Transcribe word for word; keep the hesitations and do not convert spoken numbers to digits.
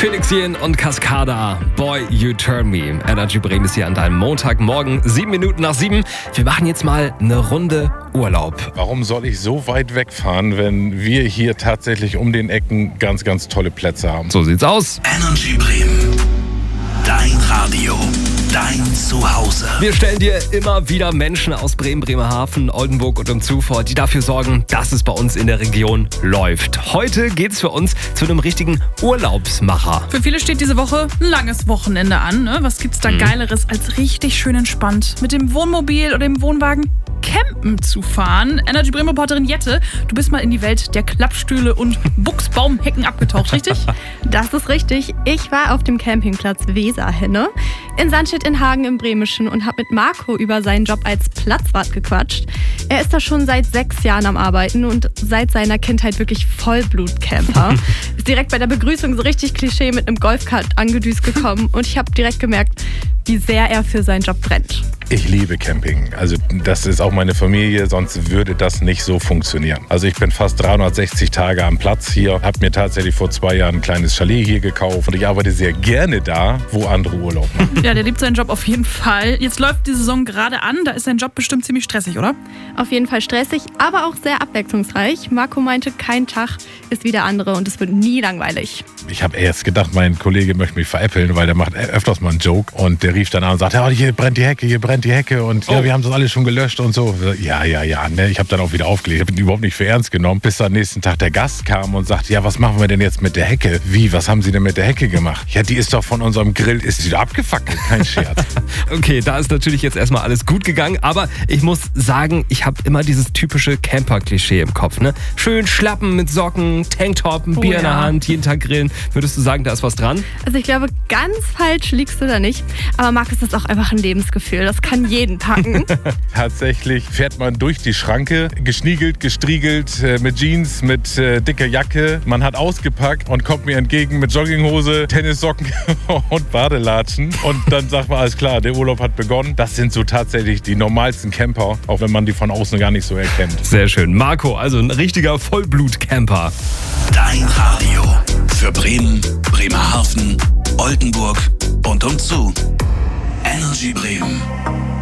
Felix Jen und Cascada, Boy You Turn Me. Energy Bremen ist hier an deinem Montagmorgen, sieben Minuten nach sieben. Wir machen jetzt mal eine Runde Urlaub. Warum soll ich so weit wegfahren, wenn wir hier tatsächlich um den Ecken ganz, ganz tolle Plätze haben? So sieht's aus. Energy Bremen, dein Radio, dein Zuhause. Wir stellen dir immer wieder Menschen aus Bremen, Bremerhaven, Oldenburg und umzu vor, die dafür sorgen, dass es bei uns in der Region läuft. Heute geht's für uns zu einem richtigen Urlaubsmacher. Für viele steht diese Woche ein langes Wochenende an. Ne? Was gibt's da mhm. Geileres, als richtig schön entspannt mit dem Wohnmobil oder dem Wohnwagen campen zu fahren? Energy Bremen Reporterin Jette, du bist mal in die Welt der Klappstühle und Buchsbaumhecken abgetaucht, richtig? Das ist richtig. Ich war auf dem Campingplatz Weserhenne in Sandstedt in Hagen im Bremischen und habe mit Marco über seinen Job als Platzwart gequatscht. Er ist da schon seit sechs Jahren am Arbeiten und seit seiner Kindheit wirklich Vollblut-Camper. Ist direkt bei der Begrüßung so richtig Klischee mit einem Golfkart angedüst gekommen und ich habe direkt gemerkt, wie sehr er für seinen Job brennt. Ich liebe Camping. Also das ist auch meine Familie, sonst würde das nicht so funktionieren. Also ich bin fast dreihundertsechzig Tage am Platz hier, habe mir tatsächlich vor zwei Jahren ein kleines Chalet hier gekauft und ich arbeite sehr gerne da, wo andere Urlaub machen. Ja, der liebt seinen Job auf jeden Fall. Jetzt läuft die Saison gerade an, da ist sein Job bestimmt ziemlich stressig, oder? Auf jeden Fall stressig, aber auch sehr abwechslungsreich. Marco meinte, kein Tag ist wie der andere und es wird nie langweilig. Ich habe erst gedacht, mein Kollege möchte mich veräppeln, weil der macht öfters mal einen Joke und der rief dann an und sagt, ja, hier brennt die Hecke, hier brennt die Hecke und oh. ja, wir haben das alles schon gelöscht und so. Ja, ja, ja, ne? Ich habe dann auch wieder aufgelegt. Ich habe ihn überhaupt nicht für ernst genommen, bis am nächsten Tag der Gast kam und sagte, ja, was machen wir denn jetzt mit der Hecke? Wie, was haben Sie denn mit der Hecke gemacht? Ja, die ist doch von unserem Grill, ist wieder abgefackelt, kein Scherz. Okay, da ist natürlich jetzt erstmal alles gut gegangen, aber ich muss sagen, ich habe immer dieses typische Camper-Klischee im Kopf, ne? Schön Schlappen mit Socken, Tanktop, ein Bier oh, in der ja. Hand, jeden Tag grillen. Würdest du sagen, da ist was dran? Also ich glaube, ganz falsch liegst du da nicht. Aber Markus, ist auch einfach ein Lebensgefühl. Das kann jeden packen. Tatsächlich fährt man durch die Schranke, geschniegelt, gestriegelt, äh, mit Jeans, mit äh, dicker Jacke. Man hat ausgepackt und kommt mir entgegen mit Jogginghose, Tennissocken und Badelatschen. Und dann sagt man, alles klar, der Urlaub hat begonnen. Das sind so tatsächlich die normalsten Camper, auch wenn man die von außen gar nicht so erkennt. Sehr schön. Marco, also ein richtiger Vollblut-Camper. Dein Radio für Bremen, Bremerhaven, Oldenburg und umzu. Energy Bremen.